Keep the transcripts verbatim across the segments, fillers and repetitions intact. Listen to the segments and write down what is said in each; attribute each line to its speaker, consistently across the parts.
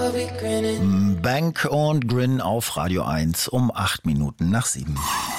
Speaker 1: Bank und Grin auf Radio eins um acht Minuten nach sieben.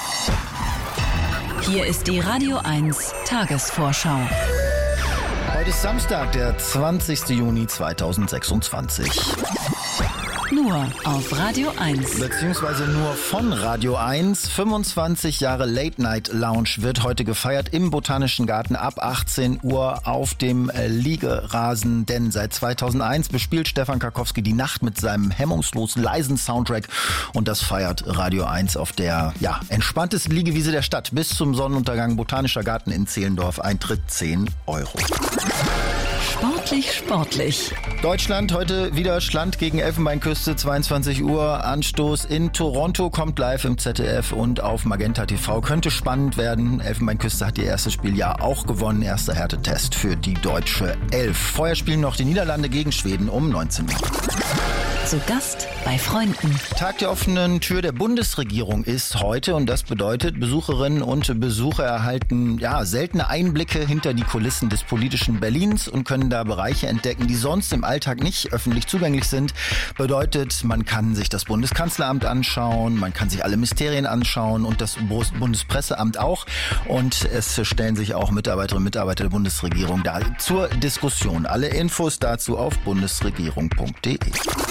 Speaker 2: Hier ist die Radio eins Tagesvorschau.
Speaker 1: Heute ist Samstag, der zwanzigster Juni zweitausendsechsundzwanzig.
Speaker 2: Nur auf Radio eins.
Speaker 1: Beziehungsweise nur von Radio eins. fünfundzwanzig Jahre Late Night Lounge wird heute gefeiert im Botanischen Garten ab achtzehn Uhr auf dem Liegerasen. Denn seit zweitausendeins bespielt Stefan Karkowski die Nacht mit seinem hemmungslos leisen Soundtrack. Und das feiert Radio eins auf der ja, entspanntesten Liegewiese der Stadt. Bis zum Sonnenuntergang. Botanischer Garten in Zehlendorf. Eintritt zehn Euro.
Speaker 2: Sportlich, sportlich.
Speaker 1: Deutschland heute wieder Schland gegen Elfenbeinküste, zweiundzwanzig Uhr. Anstoß in Toronto, kommt live im Z D F und auf Magenta T V. Könnte spannend werden. Elfenbeinküste hat ihr erstes Spiel ja auch gewonnen. Erster Härtetest für die deutsche Elf. Vorher spielen noch die Niederlande gegen Schweden um neunzehn Uhr.
Speaker 2: Zu Gast bei Freunden.
Speaker 1: Tag der offenen Tür der Bundesregierung ist heute und das bedeutet, Besucherinnen und Besucher erhalten ja seltene Einblicke hinter die Kulissen des politischen Berlins und können da Bereiche entdecken, die sonst im Alltag nicht öffentlich zugänglich sind. Bedeutet, man kann sich das Bundeskanzleramt anschauen, man kann sich alle Mysterien anschauen und das Bundespresseamt auch. Und es stellen sich auch Mitarbeiterinnen und Mitarbeiter der Bundesregierung da zur Diskussion. Alle Infos dazu auf bundesregierung punkt de.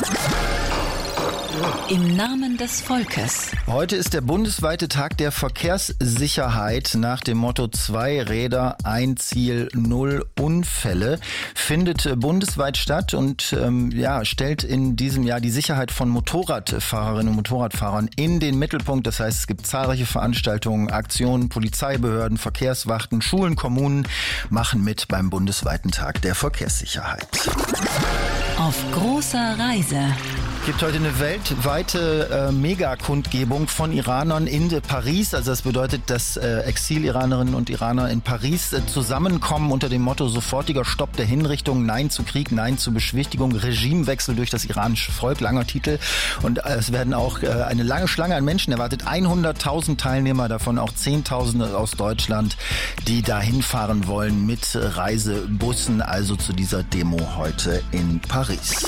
Speaker 2: Im Namen des Volkes.
Speaker 1: Heute ist der bundesweite Tag der Verkehrssicherheit nach dem Motto zwei Räder, ein Ziel, null Unfälle. Findet bundesweit statt und ähm, ja, stellt in diesem Jahr die Sicherheit von Motorradfahrerinnen und Motorradfahrern in den Mittelpunkt. Das heißt, es gibt zahlreiche Veranstaltungen, Aktionen, Polizeibehörden, Verkehrswachten, Schulen, Kommunen machen mit beim bundesweiten Tag der Verkehrssicherheit.
Speaker 2: Auf großer Reise.
Speaker 1: Es gibt heute eine weltweite äh, Megakundgebung von Iranern in Paris. Also das bedeutet, dass äh, Exil-Iranerinnen und Iraner in Paris äh, zusammenkommen unter dem Motto sofortiger Stopp der Hinrichtung, Nein zu Krieg, Nein zu Beschwichtigung, Regimewechsel durch das iranische Volk, langer Titel. Und äh, es werden auch äh, eine lange Schlange an Menschen erwartet. hunderttausend Teilnehmer, davon auch Zehntausende aus Deutschland, die da hinfahren wollen mit Reisebussen, also zu dieser Demo heute in Paris.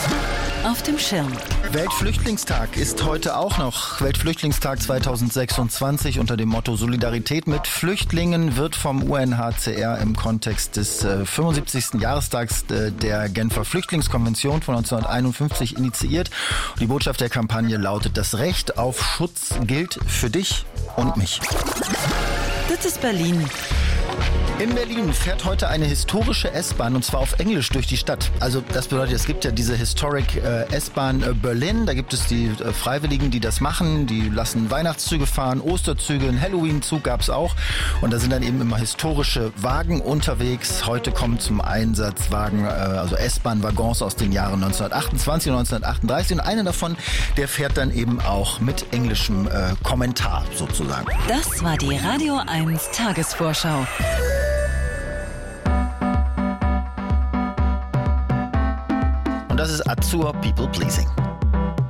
Speaker 2: Auf dem Schirm.
Speaker 1: Weltflüchtlingstag ist heute auch noch. Weltflüchtlingstag zweitausendsechsundzwanzig unter dem Motto Solidarität mit Flüchtlingen wird vom U N H C R im Kontext des äh, fünfundsiebzigsten Jahrestags äh, der Genfer Flüchtlingskonvention von neunzehnhunderteinundfünfzig initiiert. Die Botschaft der Kampagne lautet: Das Recht auf Schutz gilt für dich und mich.
Speaker 2: Das ist Berlin.
Speaker 1: In Berlin fährt heute eine historische S-Bahn und zwar auf Englisch durch die Stadt. Also das bedeutet, es gibt ja diese Historic äh, S-Bahn äh, Berlin. Da gibt es die äh, Freiwilligen, die das machen. Die lassen Weihnachtszüge fahren, Osterzüge, einen Halloween-Zug gab es auch. Und da sind dann eben immer historische Wagen unterwegs. Heute kommen zum Einsatz Wagen, äh, also S-Bahn-Waggons aus den Jahren neunzehnhundertachtundzwanzig und neunzehnhundertachtunddreißig. Und einer davon, der fährt dann eben auch mit englischem äh, Kommentar sozusagen.
Speaker 2: Das war die Radio eins Tagesvorschau.
Speaker 1: Und das ist Azur People Pleasing.